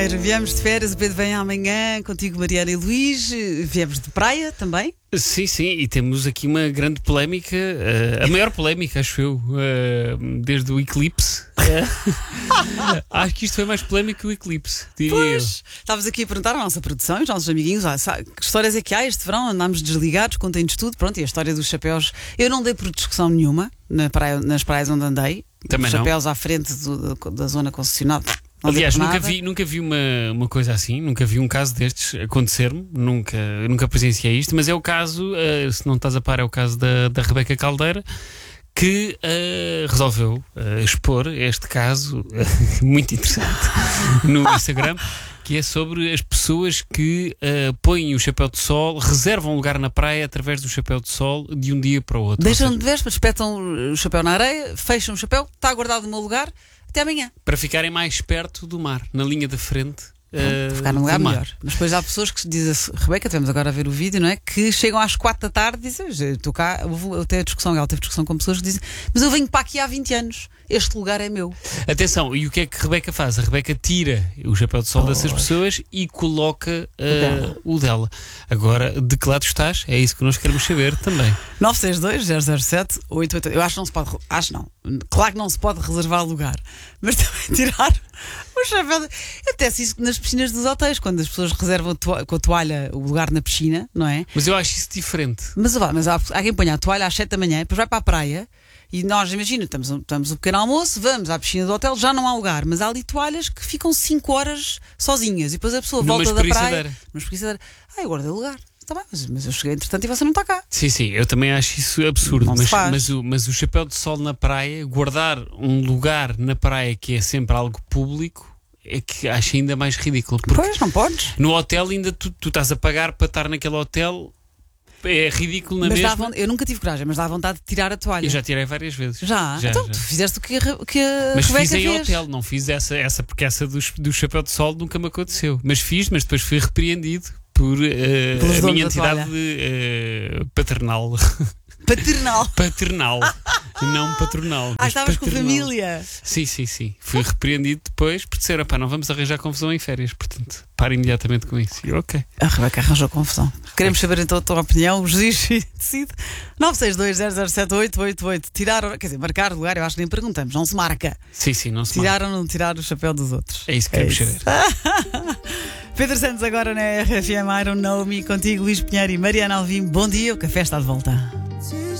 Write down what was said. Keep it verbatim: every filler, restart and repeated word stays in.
Viemos de férias, o Pedro vem amanhã, contigo Mariana e Luís, viemos de praia também. Sim, sim, e temos aqui uma grande polémica, uh, a maior polémica, acho eu, uh, desde o eclipse. Uh, acho que isto foi mais polémico que o eclipse, diria Pois, estávamos aqui a perguntar à nossa produção, os nossos amiguinhos, ah, sabe, que histórias é que há este verão? Andámos desligados, contém-nos tudo, pronto, e a história dos chapéus, eu não dei por discussão nenhuma na praia, nas praias onde andei. Também os não. chapéus à frente do, da, da zona concessionada. Não Aliás, dei por nunca nada. vi, nunca vi uma, uma coisa assim, nunca vi um caso destes acontecer-me, nunca, nunca presenciei isto, mas é o caso, uh, se não estás a par, é o caso da, da Rebeca Caldeira, que uh, resolveu uh, expor este caso uh, muito interessante no Instagram, que é sobre as pessoas que uh, põem o chapéu de sol, reservam um lugar na praia através do chapéu de sol de um dia para o outro. Deixam Ou seja, de véspera, espetam o chapéu na areia, fecham o chapéu, está guardado no meu lugar, até amanhã. para ficarem mais perto do mar, na linha da frente. Uh, Ficar num lugar do mar. melhor. Mas depois há pessoas que dizem assim, Rebeca, tivemos agora a ver o vídeo, não é? Que chegam às quatro da tarde e dizem, "Eu estou cá, eu tenho discussão, ela teve discussão com pessoas que dizem, mas eu venho para aqui há vinte anos, este lugar é meu." Atenção, e o que é que a Rebeca faz? A Rebeca tira o chapéu de sol dessas pessoas e coloca uh, dela. o dela. Agora, de que lado estás? É isso que nós queremos saber também. nove seis dois, zero zero sete, oito oito. Eu acho que não se pode, acho não, claro que não se pode reservar lugar, mas também tirar o chapéu. Acontece isso nas piscinas dos hotéis, quando as pessoas reservam a toalha, com a toalha o lugar na piscina, não é? Mas eu acho isso diferente. Mas, vá, mas há, há quem ponha a toalha às sete da manhã, depois vai para a praia e nós, imagina, estamos, estamos um pequeno almoço, vamos à piscina do hotel, já não há lugar, mas há ali toalhas que ficam cinco horas sozinhas e depois a pessoa Numa volta da praia. espreguiçadeira. Numa espreguiçadeira. Ah, eu guardei o lugar. Está bem, mas, mas eu cheguei entretanto e você não está cá. Sim, sim, eu também acho isso absurdo. Não se Mas, faz. mas, o, mas o chapéu de sol na praia, guardar um lugar na praia que é sempre algo público, é que acho ainda mais ridículo. Porque Pois, não podes. no hotel ainda tu, tu estás a pagar para estar naquele hotel, é ridículo na Mas dá mesma. von- eu nunca tive coragem, mas dá vontade de tirar a toalha. Eu já tirei várias vezes. Já? Já, Então já. tu fizeste o que a, Re- que a Mas Rebeca fiz em fez. hotel, não fiz essa, essa porque essa do, do chapéu de sol nunca me aconteceu. Mas fiz, mas depois fui repreendido por eh, Pelos a donos minha da entidade toalha. eh, paternal. Paternal. Paternal, não patronal. Ah, mas estavas com paternal. família. Sim, sim, sim. Fui repreendido depois por dizer, opá, não vamos arranjar confusão em férias, portanto, para imediatamente com isso. E eu, ok. A Rebeca arranjou confusão. Queremos saber então a tua opinião. O juiz decide. nove seis dois, zero zero sete, oito oito oito. Tirar, quer dizer, marcar lugar, eu acho que nem perguntamos, não se marca. Sim, sim, não se Tirar ou não tirar o chapéu dos outros. É isso que queremos isso. saber. Pedro Santos agora na R F M I Don't Know Me, contigo Luís Pinheiro e Mariana Alvim. Bom dia, o café está de volta.